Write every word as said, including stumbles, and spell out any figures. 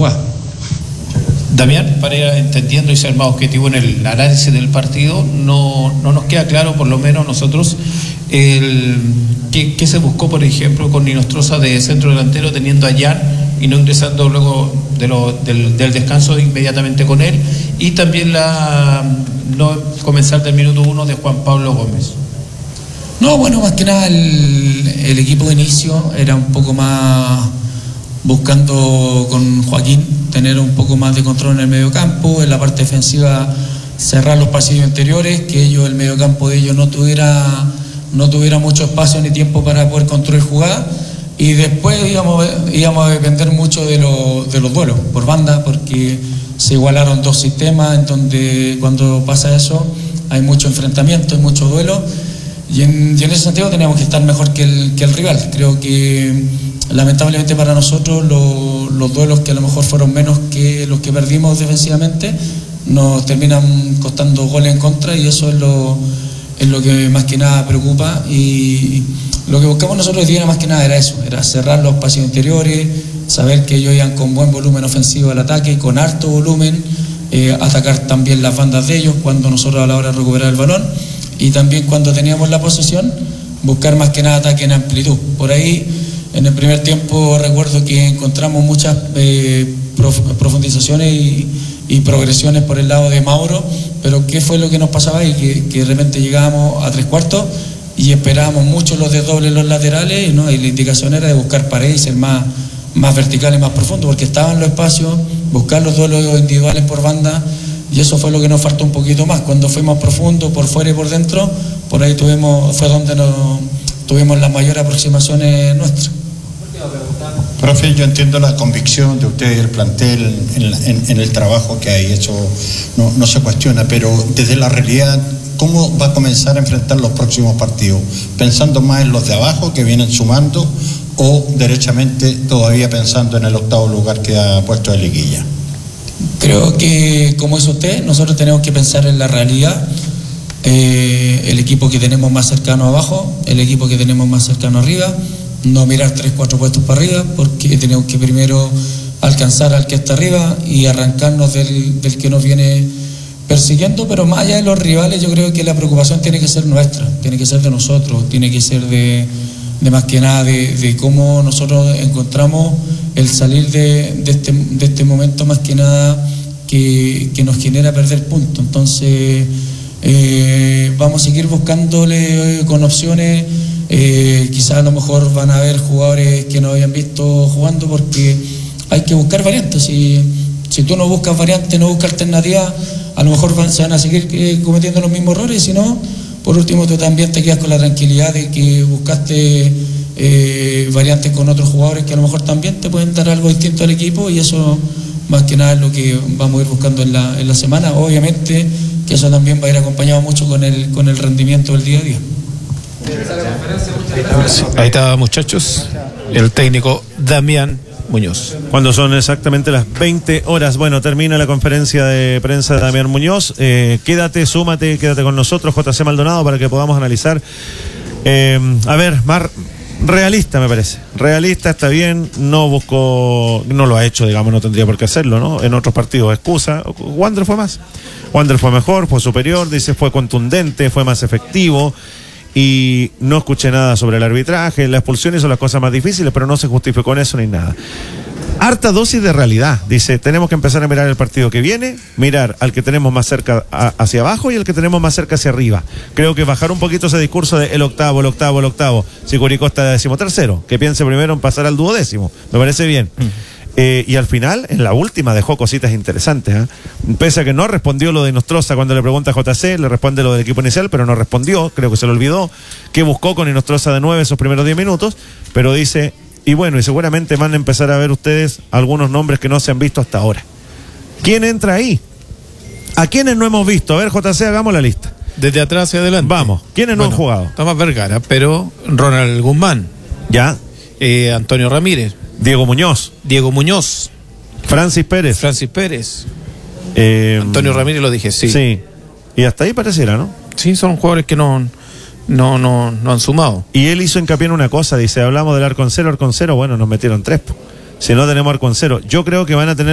jugada. Damián, para ir entendiendo y ser más objetivo en el análisis del partido, no, no nos queda claro, por lo menos nosotros, el qué, qué se buscó, por ejemplo, con Inostroza de centro delantero, teniendo a Jan y no ingresando luego de lo, del, del descanso inmediatamente con él, y también la no comenzar del minuto uno de Juan Pablo Gómez. No, bueno, más que nada el, el equipo de inicio era un poco más buscando con Joaquín tener un poco más de control en el mediocampo, en la parte defensiva cerrar los pasillos interiores, que ellos, el mediocampo de ellos no tuviera, no tuviera mucho espacio ni tiempo para poder construir jugadas, y después íbamos, íbamos a depender mucho de, lo, de los duelos por banda, porque se igualaron dos sistemas en donde cuando pasa eso hay mucho enfrentamiento, hay mucho duelo, y en, y en ese sentido teníamos que estar mejor que el, que el rival. Creo que lamentablemente para nosotros lo, los duelos que a lo mejor fueron menos que los que perdimos defensivamente nos terminan costando goles en contra, y eso es lo, es lo que más que nada preocupa, y lo que buscamos nosotros hoy día más que nada era eso, era cerrar los espacios interiores, saber que ellos iban con buen volumen ofensivo al ataque, con harto volumen, eh, atacar también las bandas de ellos cuando nosotros a la hora de recuperar el balón, y también cuando teníamos la posesión buscar más que nada ataque en amplitud. Por ahí en el primer tiempo recuerdo que encontramos muchas eh, prof, profundizaciones y, y progresiones por el lado de Mauro, pero ¿qué fue lo que nos pasaba ahí? Que, que de repente llegábamos a tres cuartos y esperábamos mucho los desdobles en los laterales, ¿no? Y la indicación era de buscar paredes y ser más, más verticales, más profundos, porque estaban los espacios, buscar los duelos individuales por banda, y eso fue lo que nos faltó un poquito más. Cuando fuimos profundo, por fuera y por dentro, por ahí tuvimos, fue donde nos, tuvimos las mayores aproximaciones nuestras. Profe, yo entiendo la convicción de usted y el plantel en, en, en el trabajo que hay, eso no, no se cuestiona, pero desde la realidad, ¿cómo va a comenzar a enfrentar los próximos partidos? ¿Pensando más en los de abajo que vienen sumando, o derechamente todavía pensando en el octavo lugar que ha puesto de liguilla? Creo que, como es usted, nosotros tenemos que pensar en la realidad, eh, el equipo que tenemos más cercano abajo, el equipo que tenemos más cercano arriba, no mirar tres, cuatro puestos para arriba, porque tenemos que primero alcanzar al que está arriba y arrancarnos del, del que nos viene persiguiendo. Pero más allá de los rivales, yo creo que la preocupación tiene que ser nuestra, tiene que ser de nosotros, tiene que ser de, de más que nada de, de cómo nosotros encontramos el salir de, de, este, de este momento más que nada que, que nos genera perder puntos. Entonces eh, vamos a seguir buscándole eh, con opciones. Eh, quizás a lo mejor van a haber jugadores que no habían visto jugando, porque hay que buscar variantes. Si, si tú no buscas variantes, no buscas alternativas, a lo mejor van, se van a seguir eh, cometiendo los mismos errores. Si no, por último, tú también te quedas con la tranquilidad de que buscaste eh, variantes con otros jugadores que a lo mejor también te pueden dar algo distinto al equipo, y eso más que nada es lo que vamos a ir buscando en la, en la semana. Obviamente que eso también va a ir acompañado mucho con el, con el rendimiento del día a día. Ahí está, muchachos, el técnico Damián Muñoz. Cuando son exactamente las veinte horas, bueno, termina la conferencia de prensa de Damián Muñoz. Eh, quédate, súmate, quédate con nosotros, J C Maldonado, para que podamos analizar. Eh, a ver, más realista me parece. Realista, está bien, no buscó, no lo ha hecho, digamos, no tendría por qué hacerlo, ¿no? En otros partidos, excusa. Wander fue más. Wander fue mejor, fue superior, dice, fue contundente, fue más efectivo. Y no escuché nada sobre el arbitraje, la expulsión hizo las cosas más difíciles, pero no se justificó con eso ni nada. Harta dosis de realidad, dice, tenemos que empezar a mirar el partido que viene, mirar al que tenemos más cerca a, hacia abajo y al que tenemos más cerca hacia arriba. Creo que bajar un poquito ese discurso de el octavo, el octavo, el octavo, si Curicó está de decimotercero, que piense primero en pasar al duodécimo, me parece bien. Mm. Eh, y al final, en la última, dejó cositas interesantes, ¿eh? Pese a que no respondió lo de Inostroza cuando le pregunta a J C, le responde lo del equipo inicial, pero no respondió, creo que se lo olvidó, que buscó con Inostroza de nueve esos primeros diez minutos, pero dice, y bueno, y seguramente van a empezar a ver ustedes algunos nombres que no se han visto hasta ahora. ¿Quién entra ahí? ¿A quiénes no hemos visto? A ver, J C, hagamos la lista. Desde atrás hacia adelante. Vamos, ¿quiénes bueno, no han jugado? Tomás Vergara, pero Ronald Guzmán. Ya. Eh, Antonio Ramírez. Diego Muñoz. Diego Muñoz. Francis Pérez. Francis Pérez. Eh, Antonio Ramírez lo dije, sí. Sí. Y hasta ahí pareciera, ¿no? Sí, son jugadores que no, no, no, no han sumado. Y él hizo hincapié en una cosa, dice, hablamos del Arconcero, Arconcero, bueno, nos metieron tres. Si no tenemos Arconcero, yo creo que van a tener